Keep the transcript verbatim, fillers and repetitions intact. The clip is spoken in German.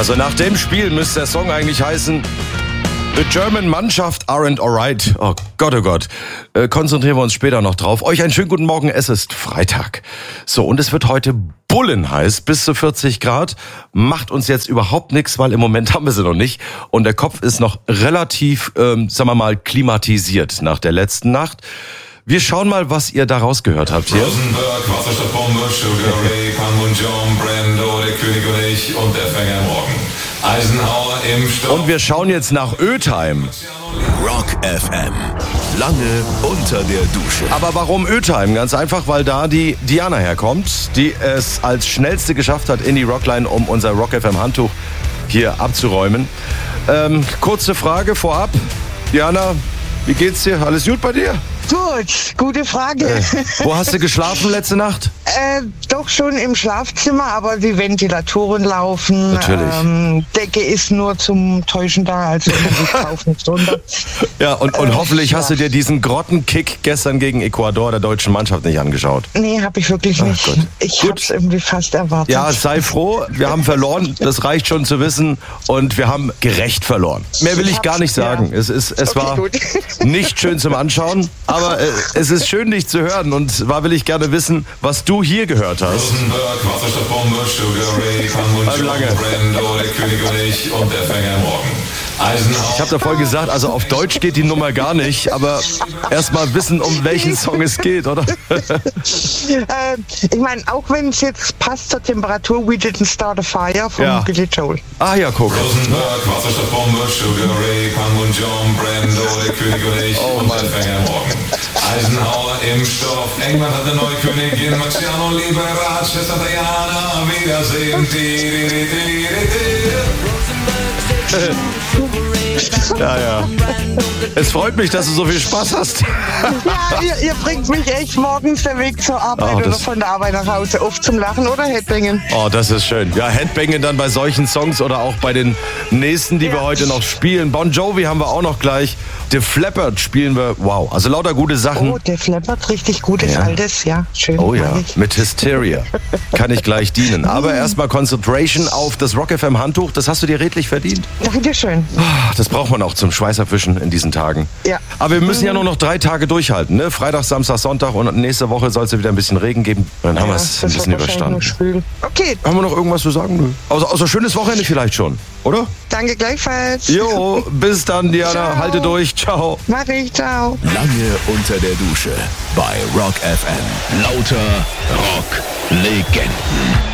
Also nach dem Spiel müsste der Song eigentlich heißen The German Mannschaft aren't alright. Oh Gott, oh Gott. Äh, konzentrieren wir uns später noch drauf. Euch einen schönen guten Morgen. Es ist Freitag. So, und es wird heute bullenheiß, bis zu vierzig Grad. Macht uns jetzt überhaupt nichts, weil im Moment haben wir sie noch nicht. Und der Kopf ist noch relativ, ähm, sagen wir mal, klimatisiert nach der letzten Nacht. Wir schauen mal, was ihr daraus gehört habt hier. Rosenberg, Wasserstoffbombe, Sugar Ray, Panmunjom, Brando, der König und ich und der Fänger im Morgen. Eisenhower im Stoff. Und wir schauen jetzt nach Ötheim. Rock F M. Lange unter der Dusche. Aber warum Ötheim? Ganz einfach, weil da die Diana herkommt, die es als schnellste geschafft hat in die Rockline, um unser Rock F M Handtuch hier abzuräumen. Ähm, kurze Frage vorab. Diana, wie geht's dir? Alles gut bei dir? Gut, gute Frage. Äh, wo hast du geschlafen letzte Nacht? Äh, doch schon im Schlafzimmer, aber die Ventilatoren laufen. Natürlich. Ähm, Decke ist nur zum Täuschen da, also ich kaufe nichts runter. Ja, und, und Äh, hoffentlich ja. hast du dir diesen Grottenkick gestern gegen Ecuador der deutschen Mannschaft nicht angeschaut. Nee, habe ich wirklich Ach nicht. Gott. Ich Gut. habe es irgendwie fast erwartet. Ja, sei froh, wir haben verloren, das reicht schon zu wissen und wir haben gerecht verloren. Mehr will ich gar nicht sagen. Es, ist, es Okay, war gut. nicht schön zum Anschauen, aber äh, es ist schön, dich zu hören und zwar will ich gerne wissen, was du hier gehört hast. Rosenberg, Wasserstoffbombe, Sugar Ray, Panmunjom, Lange. Brando, der König und ich und der Fänger im Morgen. Eisenhower. Ich habe da vorhin gesagt, also auf Deutsch geht die Nummer gar nicht, aber erstmal wissen, um welchen Song es geht, oder? Äh, ich meine, auch wenn es jetzt passt zur Temperatur, We Didn't Start a Fire von Ja. Billy Joel. Ah ja, guck. Rosenberg, Wasserstoffbombe, Sugar Ray, Panmunjom, Brando, der König und ich und der Fänger im Morgen. Eisenhower im Stoff. England hat eine neue Königin, Marciano Liberace, Schwester Diana, Wiedersehen. Di, di, di, di, di, di. Ja, ja. Es freut mich, dass du so viel Spaß hast. Ja, ihr, ihr bringt mich echt morgens der Weg zur Arbeit Oh, oder das- von der Arbeit nach Hause oft zum Lachen oder Headbanging. Oh, das ist schön. Ja, Headbanging dann bei solchen Songs oder auch bei den nächsten, die wir Ja. heute noch spielen. Bon Jovi haben wir auch noch gleich. The Flappard spielen wir. Wow, also lauter gute Sachen. Oh, der flappert richtig gutes Ja. Altes, ja, schön. Oh ja, mag ich. mit Hysteria. Kann ich gleich dienen. Aber erstmal Concentration auf das Rock F M Handtuch. Das hast du dir redlich verdient. Dankeschön. Ach, das braucht man auch zum Schweißerfischen in diesen Tagen. Ja. Aber wir müssen ja nur noch drei Tage durchhalten. Ne? Freitag, Samstag, Sonntag und nächste Woche soll es ja wieder ein bisschen Regen geben. Dann haben wir es ein das bisschen wird wahrscheinlich nur überstanden. schwül. Okay, Haben wir noch irgendwas zu sagen? Nö. Außer, außer schönes Wochenende vielleicht schon, oder? danke gleichfalls. Jo, bis dann, Diana. Ciao. Halte durch. Ciao. Mach ich, ciao. Lange unter der Dusche. Bei Rock F M. Lauter Rock-Legenden.